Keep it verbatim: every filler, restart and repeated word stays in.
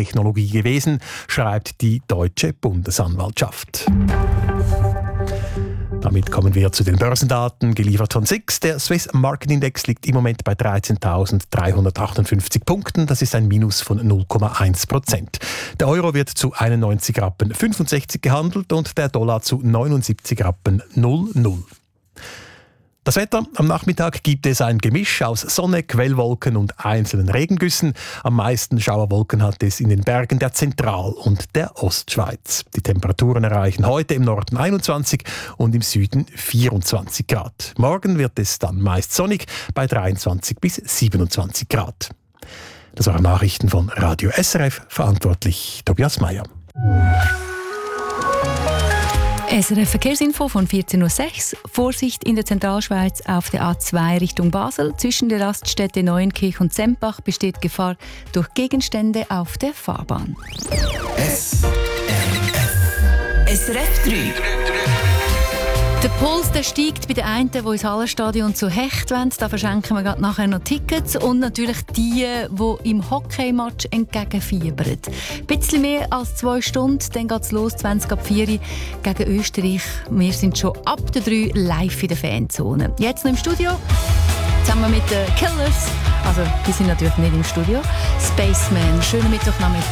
Technologie gewesen, schreibt die Deutsche Bundesanwaltschaft. Damit kommen wir zu den Börsendaten, geliefert von S I X. Der Swiss Market Index liegt im Moment bei dreizehntausenddreihundertachtundfünfzig Punkten. Das ist ein Minus von null Komma eins Prozent. Der Euro wird zu einundneunzig Rappen fünfundsechzig gehandelt und der Dollar zu neunundsiebzig Rappen null Komma null. Das Wetter: Am Nachmittag gibt es ein Gemisch aus Sonne, Quellwolken und einzelnen Regengüssen. Am meisten Schauerwolken hat es in den Bergen der Zentral- und der Ostschweiz. Die Temperaturen erreichen heute im Norden einundzwanzig und im Süden vierundzwanzig Grad. Morgen wird es dann meist sonnig bei dreiundzwanzig bis siebenundzwanzig Grad. Das waren Nachrichten von Radio S R F, verantwortlich Tobias Meyer. S R F Verkehrsinfo von vierzehn Uhr sechs. Vorsicht in der Zentralschweiz auf der A zwei Richtung Basel. Zwischen der Raststätte Neuenkirch und Sempach besteht Gefahr durch Gegenstände auf der Fahrbahn. S R F. S R F drei. Der Puls der steigt bei den einen, die ins Hallenstadion zu Hecht wollen. Da verschenken wir gerade nachher noch Tickets. Und natürlich die, die im Hockeymatch entgegenfiebern. Ein bisschen mehr als zwei Stunden, dann geht es los, zwanzig ab vier gegen Österreich. Wir sind schon ab der drei live in der Fanzone. Jetzt noch im Studio, zusammen mit den Killers. Also, die sind natürlich nicht im Studio. Spaceman, schönen Mittwochnachmittag.